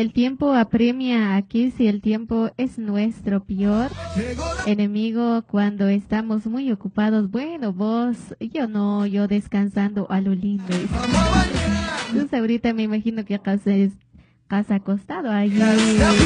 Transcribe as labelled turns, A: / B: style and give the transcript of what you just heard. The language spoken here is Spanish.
A: el tiempo apremia aquí, si el tiempo es nuestro peor enemigo cuando estamos muy ocupados. Bueno, vos, yo no, yo descansando a lo lindo. Entonces ahorita me imagino que acá es casa acostado allí.